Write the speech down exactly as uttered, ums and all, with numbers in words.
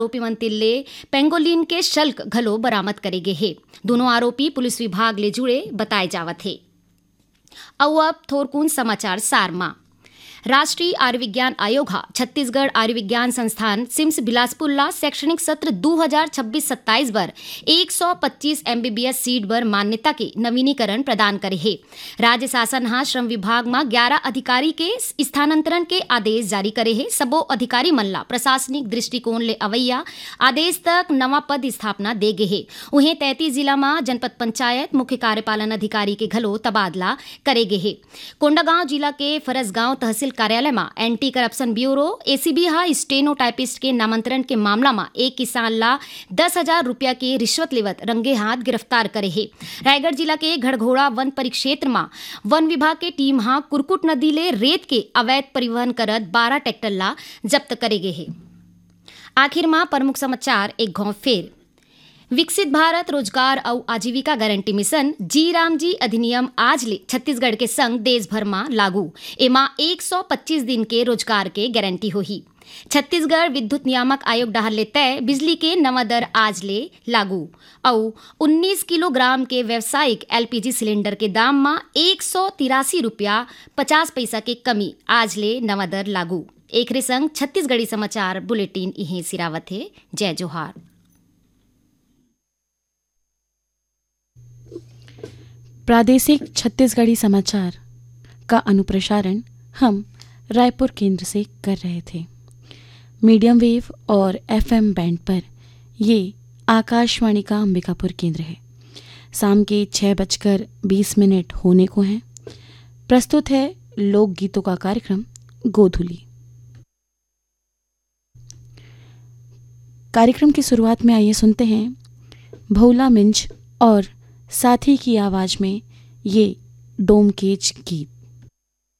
आरोपी मंतिल्ले पेंगोलिन के शल्क घलो बरामद करे गे हे। दोनों आरोपी पुलिस विभाग ले जुड़े बताए जावत हे। और अब थोरकुन समाचार सारमा। राष्ट्रीय आयुर्विज्ञान आयोग हा छत्तीसगढ़ आयुर्विज्ञान संस्थान सिम्स बिलासपुर ला शैक्षणिक सत्र दो हज़ार छब्बीस सत्ताईस बर एक सौ पच्चीस एमबीबीएस सीट बर मान्यता के नवीनीकरण प्रदान करे हे। राज्य शासन हा श्रम विभाग में ग्यारह अधिकारी के स्थानांतरण के आदेश जारी करे हे। सबो अधिकारी मन ला प्रशासनिक दृष्टिकोण ले अवैया आदेश तक नवा पद स्थापना दे गे हे। उहें तैंतीस जिला में जनपद पंचायत मुख्य कार्यपालन अधिकारी के घलो तबादला करे गे हे। कोंडागांव जिला के फरसगांव तहसील कार्यालय में एंटी करप्शन ब्यूरो एसीबी हा स्टेनोटाइपिस्ट के नामांतरण के मामला में एक किसान ला दस हजार रुपया के रिश्वत लेवत रंगे हाथ गिरफ्तार करे हे। रायगढ़ जिला के घड़घोड़ा वन परिक्षेत्र में वन विभाग के टीम हा कुरकुट नदी ले रेत के अवैध परिवहन करत बारह ट्रैक्टर ला जब्त करे गे हे। आखिर में प्रमुख समाचार एक घाव फेर। विकसित भारत रोजगार और आजीविका गारंटी मिशन जी राम जी अधिनियम आज ले छत्तीसगढ़ के संग देश भर में लागू। एमा एक सौ पच्चीस दिन के रोजगार के गारंटी होही। छत्तीसगढ़ विद्युत नियामक आयोग डहर ले तय बिजली के नवा दर आज ले लागू। और उन्नीस किलोग्राम के व्यावसायिक एलपीजी सिलेंडर के दाम में एक सौ तिरासी रुपया पचास पैसा के कमी आज ले नवा दर लागू। एक संग छत्तीसगढ़ी समाचार बुलेटिन इहें सिरावत है। जय जोहार। प्रादेशिक छत्तीसगढ़ी समाचार का अनुप्रसारण हम रायपुर केंद्र से कर रहे थे। मीडियम वेव और एफएम बैंड पर ये आकाशवाणी का अंबिकापुर केंद्र है। शाम के छः बजकर बीस मिनट होने को हैं। प्रस्तुत है लोकगीतों का कार्यक्रम गोधुली। कार्यक्रम की शुरुआत में आइए सुनते हैं भोला मिंज और साथी की आवाज में ये डोमकेच गीत।